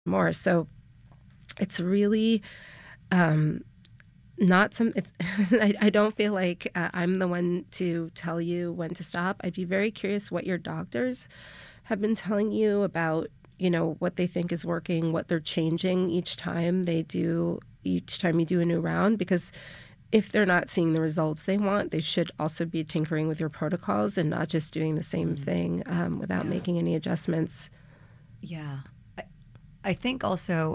more. So it's really not some. It's I don't feel like I'm the one to tell you when to stop. I'd be very curious what your doctors have been telling you about, what they think is working, what they're changing each time you do a new round, because if they're not seeing the results they want, they should also be tinkering with your protocols and not just doing the same thing without making any adjustments. Yeah. I think also,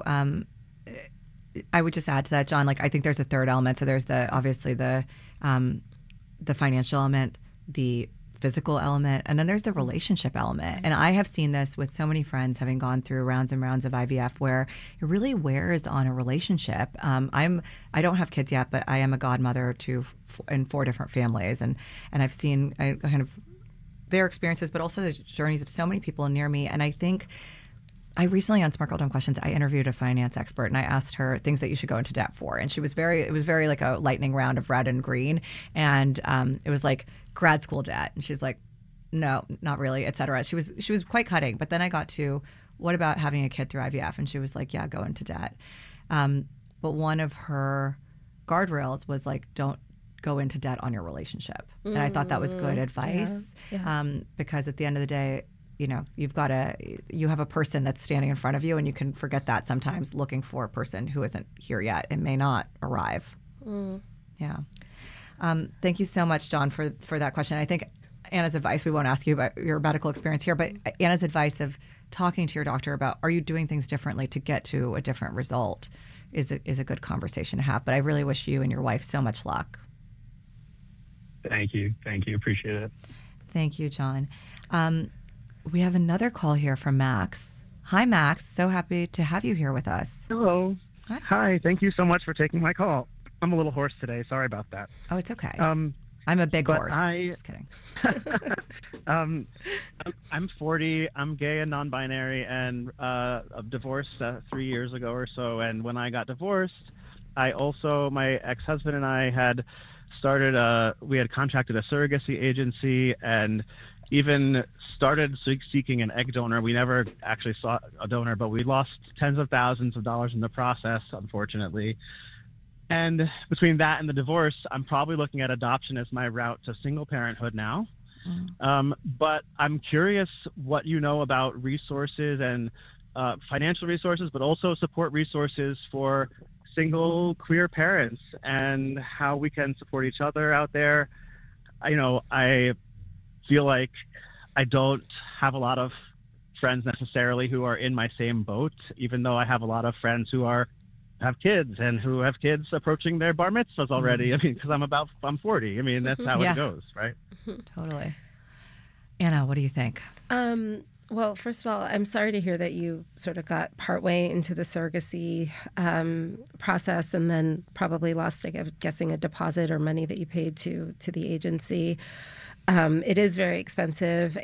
I would just add to that, John, like, I think there's a third element. So there's obviously the financial element, the physical element, and then there's the relationship element. And I have seen this with so many friends having gone through rounds and rounds of IVF where it really wears on a relationship. I don't have kids yet, but I am a godmother in 4 different families, and I've seen kind of their experiences, but also the journeys of so many people near me. And I think I recently on Smart Girl Dumb Questions, I interviewed a finance expert and I asked her things that you should go into debt for. And it was very like a lightning round of red and green. And it was like grad school debt. And she's like, no, not really, et cetera. She was quite cutting. But then I got to, what about having a kid through IVF? And she was like, yeah, go into debt. But one of her guardrails was like, don't go into debt on your relationship. And I thought that was good advice. Yeah. Because at the end of the day, you have a person that's standing in front of you, and you can forget that sometimes looking for a person who isn't here yet and may not arrive. Yeah. Thank you so much, John, for that question. I think Anna's advice, we won't ask you about your medical experience here, but Anna's advice of talking to your doctor about, are you doing things differently to get to a different result is a good conversation to have. But I really wish you and your wife so much luck. Thank you. Appreciate it. Thank you, John. We have another call here from Max. Hi, Max. So happy to have you here with us. Hello. Hi. Thank you so much for taking my call. I'm a little hoarse today. Sorry about that. Oh, it's okay. I'm a big horse. Just kidding. I'm 40. I'm gay and non-binary, and divorced 3 years ago or so. And when I got divorced, my ex-husband and I had we had contracted a surrogacy agency and even started seeking an egg donor. We never actually saw a donor, but we lost tens of thousands of dollars in the process, unfortunately. And between that and the divorce, I'm probably looking at adoption as my route to single parenthood now. But I'm curious what you know about resources and financial resources, but also support resources for single queer parents and how we can support each other out there. I feel like I don't have a lot of friends necessarily who are in my same boat, even though I have a lot of friends who have kids and who have kids approaching their bar mitzvahs already. I mean, because I'm 40. I mean, that's how it goes, right? Totally. Anna, what do you think? Well, first of all, I'm sorry to hear that you sort of got partway into the surrogacy process and then probably lost, I'm guessing, a deposit or money that you paid to the agency. It is very expensive,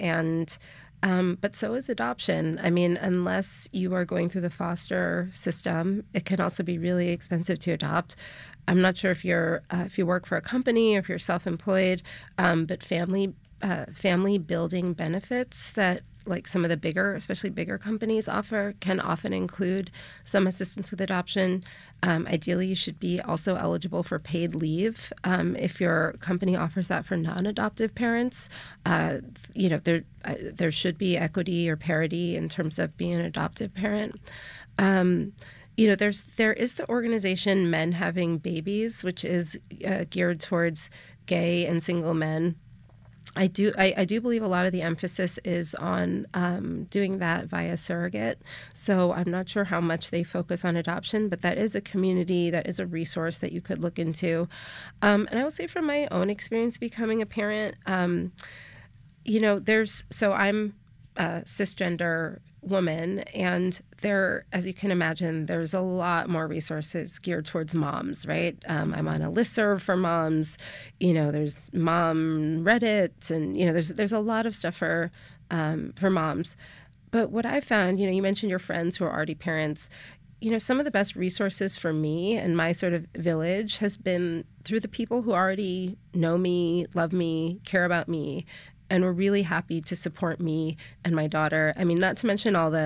but so is adoption. I mean, unless you are going through the foster system, it can also be really expensive to adopt. I'm not sure if you work for a company or if you're self-employed, but family building benefits that like some of the bigger, especially bigger companies offer can often include some assistance with adoption. Ideally, you should be also eligible for paid leave if your company offers that for non-adoptive parents. There should be equity or parity in terms of being an adoptive parent. There is the organization Men Having Babies, which is geared towards gay and single men. I do believe a lot of the emphasis is on doing that via surrogate. So I'm not sure how much they focus on adoption, but that is a community, that is a resource that you could look into. And I will say from my own experience becoming a parent, I'm a cisgender woman, and there, as you can imagine, there's a lot more resources geared towards moms, right? I'm on a listserv for moms. There's Mom Reddit, and there's a lot of stuff for moms. But what I found, you mentioned your friends who are already parents. Some of the best resources for me and my sort of village has been through the people who already know me, love me, care about me, and were really happy to support me and my daughter. I mean, not to mention all the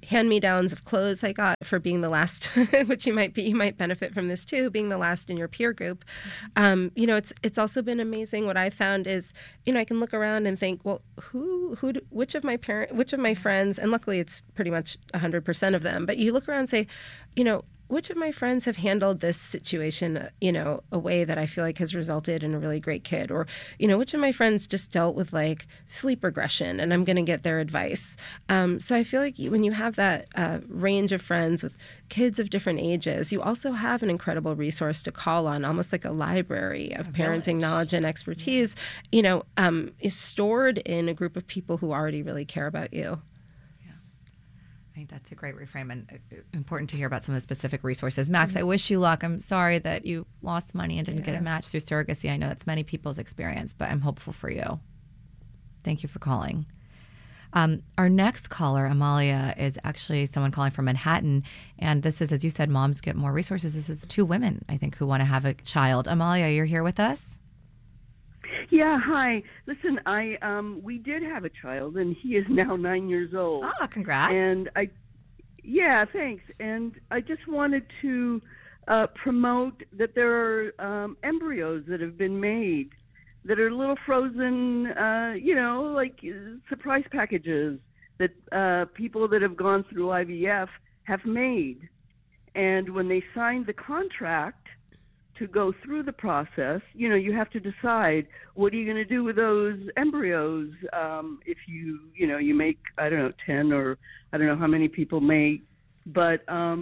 hand-me-downs of clothes I got for being the last, which you might benefit from this too, being the last in your peer group. It's also been amazing. What I found is, I can look around and think, well, which of my friends, and luckily it's pretty much 100% of them, but you look around and say, which of my friends have handled this situation, a way that I feel like has resulted in a really great kid? Or, which of my friends just dealt with like sleep regression and I'm going to get their advice. So I feel like when you have that range of friends with kids of different ages, you also have an incredible resource to call on, almost like a library of parenting knowledge and expertise, is stored in a group of people who already really care about you. I think that's a great reframe and important to hear about some of the specific resources. Max, I wish you luck. I'm sorry that you lost money and didn't get a match through surrogacy. I know that's many people's experience, but I'm hopeful for you. Thank you for calling. Our next caller, Amalia, is actually someone calling from Manhattan. And this is, as you said, moms get more resources. This is 2 women, I think, who want to have a child. Amalia, you're here with us? Yeah, hi. Listen, we did have a child, and he is now 9 years old. Ah, congrats. And thanks. And I just wanted to promote that there are embryos that have been made that are little frozen, like surprise packages that people that have gone through IVF have made. And when they signed the contract to go through the process, you have to decide, what are you going to do with those embryos? If you make, 10 or I don't know how many people make, but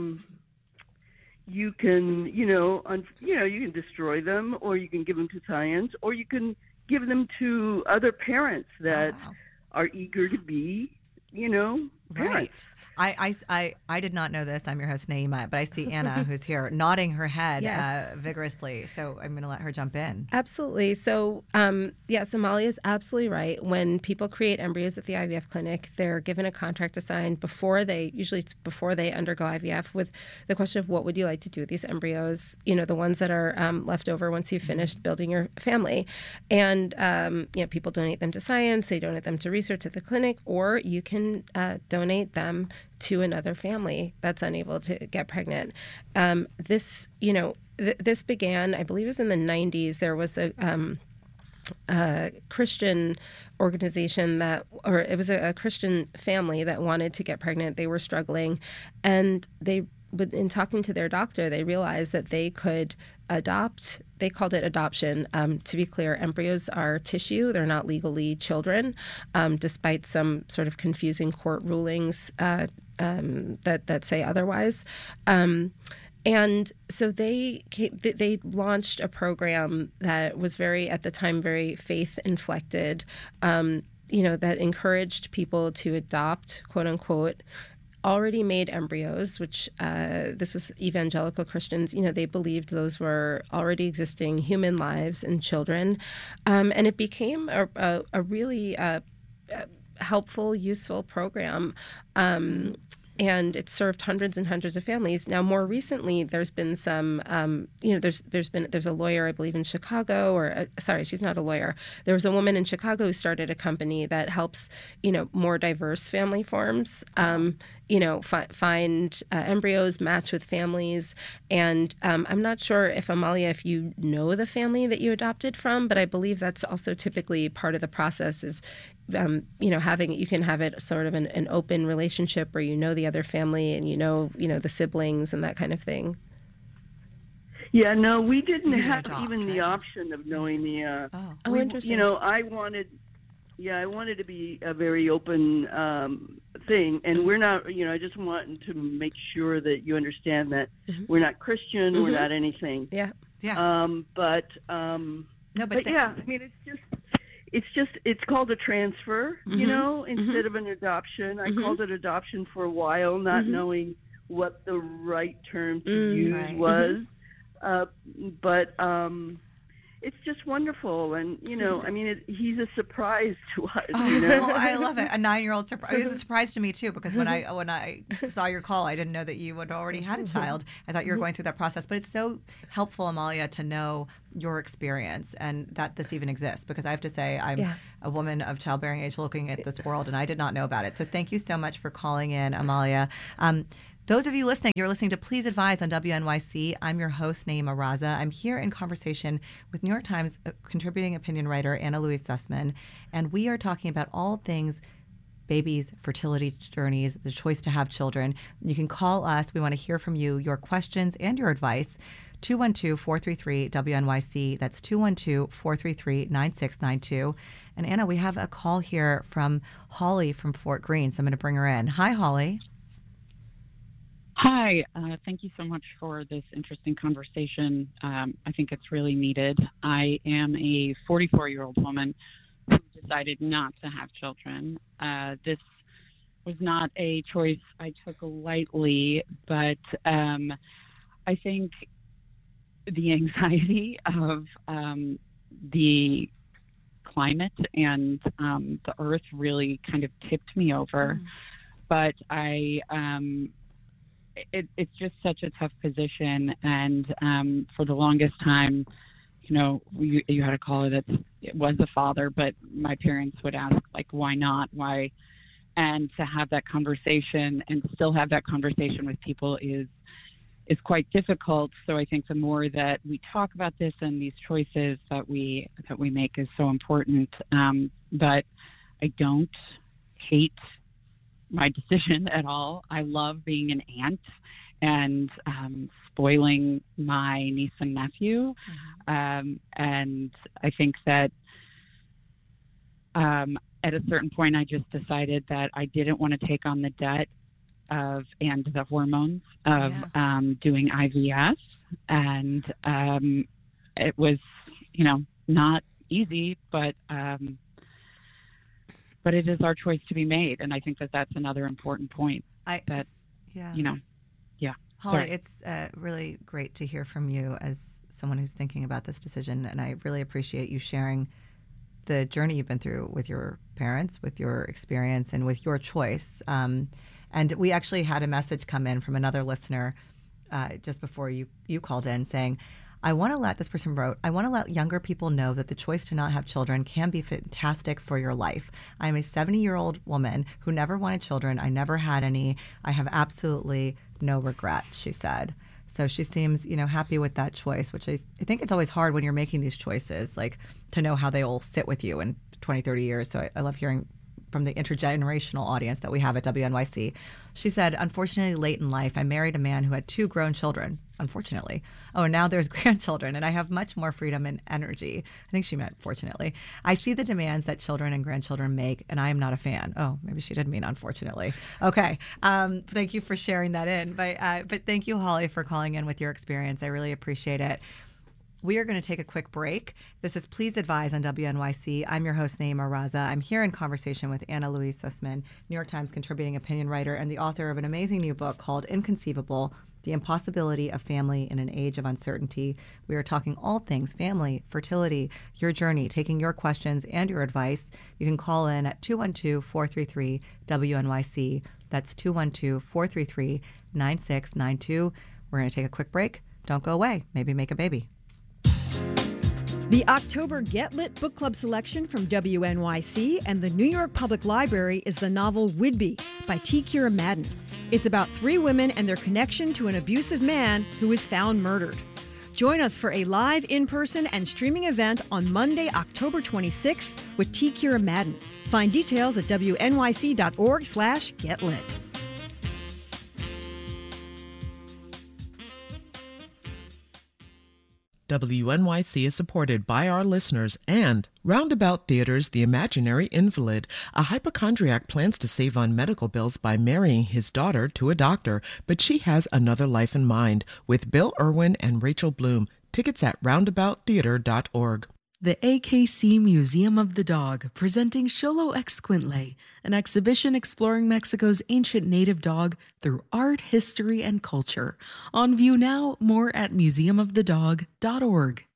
you can, you can destroy them, or you can give them to science, or you can give them to other parents that are eager to be, parents. Right. I did not know this. I'm your host, Naima, but I see Anna, who's here, nodding her head vigorously. So I'm going to let her jump in. Absolutely. So, yes, Amalia is absolutely right. When people create embryos at the IVF clinic, they're given a contract to sign before they undergo IVF with the question of, what would you like to do with these embryos? The ones that are left over once you've finished building your family. And, people donate them to science, they donate them to research at the clinic, or you can donate them to another family that's unable to get pregnant. This began, I believe it was in the 90s. There was a Christian organization it was a Christian family that wanted to get pregnant. They were struggling, and in talking to their doctor, they realized that they could adopt. They called it adoption. To be clear, embryos are tissue. They're not legally children, despite some sort of confusing court rulings that say otherwise. And so they launched a program that was at the time, very faith-inflected, that encouraged people to adopt, quote unquote, already made embryos, which this was evangelical Christians. They believed those were already existing human lives and children. And it became a really helpful, useful program. And it served hundreds and hundreds of families. Now, more recently, there's been some, there's a lawyer, I believe, in Chicago, she's not a lawyer. There was a woman in Chicago who started a company that helps, more diverse family forms, find embryos, match with families. And I'm not sure if, Amalia, if you know the family that you adopted from, but I believe that's also typically part of the process is, you can have it sort of an open relationship where the other family and the siblings and that kind of thing. Yeah, no, we didn't have the option of knowing the. Interesting. I wanted to be a very open thing, and we're not. I just want to make sure that you understand that we're not Christian, we're not anything. Yeah. But it's called a transfer, instead of an adoption. I called it adoption for a while, not knowing what the right term to use was. But it's just wonderful. And, I mean, he's a surprise to us, Oh, I love it. A 9-year-old surprise. It was a surprise to me too, because when I saw your call, I didn't know that you had already had a child. I thought you were going through that process. But it's so helpful, Amalia, to know your experience and that this even exists, because I have to say I'm a woman of childbearing age looking at this world, and I did not know about it. So thank you so much for calling in, Amalia. Those of you listening, you're listening to Please Advise on WNYC. I'm your host, Naima Raza. I'm here in conversation with New York Times contributing opinion writer Anna Louise Sussman, and we are talking about all things babies, fertility journeys, the choice to have children. You can call us. We want to hear from you, your questions and your advice. 212-433-WNYC. That's 212-433-9692. And Anna, we have a call here from Holly from Fort Greene, so I'm going to bring her in. Hi, Holly. Hi, thank you so much for this interesting conversation. I think it's really needed. I am a 44-year-old woman who decided not to have children. This was not a choice I took lightly, but I think the anxiety of the climate and the earth really kind of tipped me over. But it's just such a tough position, and for the longest time, you had a caller that was a father, but my parents would ask, like, why not? Why? And to have that conversation and still have that conversation with people is quite difficult. So I think the more that we talk about this and these choices that we make is so important. But I don't hate my decision at all. I love being an aunt and spoiling my niece and nephew. And I think that at a certain point, I just decided that I didn't want to take on the debt and the hormones of doing IVF. And it was, not easy, but it is our choice to be made, and I think that that's another important point. Holly, Sorry. it's really great to hear from you as someone who's thinking about this decision, and I really appreciate you sharing the journey you've been through with your parents, with your experience, and with your choice. And we actually had a message come in from another listener just before you called in saying, I want to let younger people know that the choice to not have children can be fantastic for your life. I'm a 70-year-old woman who never wanted children. I never had any. I have absolutely no regrets, she said. So she seems, happy with that choice, which I think it's always hard when you're making these choices, like to know how they all sit with you in 20, 30 years. So I love hearing from the intergenerational audience that we have at WNYC. She said, unfortunately, late in life, I married a man who had 2 grown children, unfortunately. Oh, and now there's grandchildren, and I have much more freedom and energy. I think she meant fortunately. I see the demands that children and grandchildren make, and I am not a fan. Oh, maybe she did mean unfortunately. Okay. Thank you for sharing that in. But thank you, Holly, for calling in with your experience. I really appreciate it. We are going to take a quick break. This is Please Advise on WNYC. I'm your host, Naima Raza. I'm here in conversation with Anna Louise Sussman, New York Times contributing opinion writer and the author of an amazing new book called Inconceivable: The Impossibility of Family in an Age of Uncertainty. We are talking all things family, fertility, your journey, taking your questions and your advice. You can call in at 212-433-WNYC. That's 212-433-9692. We're going to take a quick break. Don't go away. Maybe make a baby. The October Get Lit Book Club selection from WNYC and the New York Public Library is the novel Whidbey by T. Kira Madden. It's about 3 women and their connection to an abusive man who is found murdered. Join us for a live in-person and streaming event on Monday, October 26th with T. Kira Madden. Find details at wnyc.org/getlit. WNYC is supported by our listeners and Roundabout Theater's The Imaginary Invalid. A hypochondriac plans to save on medical bills by marrying his daughter to a doctor, but she has another life in mind, with Bill Irwin and Rachel Bloom. Tickets at roundabouttheater.org. The AKC Museum of the Dog, presenting Xolo Exquintle, an exhibition exploring Mexico's ancient native dog through art, history, and culture. On view now, more at museumofthedog.org.